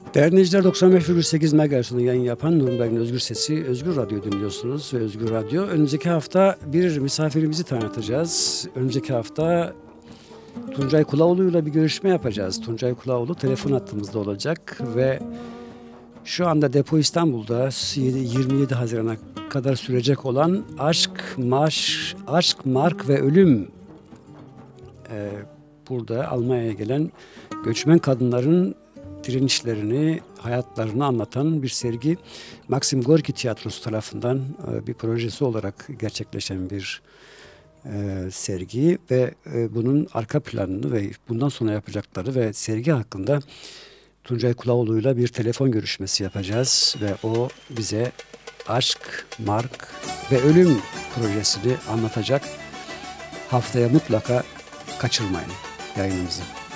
Değerli dinleyiciler, 95,8 MHz'ını yayın yapan Nürnberg'in Özgür Sesi, Özgür Radyo dinliyorsunuz. Özgür Radyo. Önümüzdeki hafta bir misafirimizi tanıtacağız. Önümüzdeki hafta Tuncay Kulaoğlu'yla bir görüşme yapacağız. Tuncay Kulaoğlu telefon hattımızda olacak ve şu anda Depo İstanbul'da 27 Haziran'a kadar sürecek olan Aşk, Mark ve Ölüm burada Almanya'ya gelen göçmen kadınların direnişlerini, hayatlarını anlatan bir sergi. Maxim Gorki Tiyatrosu tarafından bir projesi olarak gerçekleşen bir sergi ve bunun arka planını ve bundan sonra yapacakları ve sergi hakkında Tuncay Kulaoğlu'yla bir telefon görüşmesi yapacağız ve o bize Aşk, Mark ve Ölüm projesini anlatacak. Haftaya mutlaka kaçırmayın yayınımızı.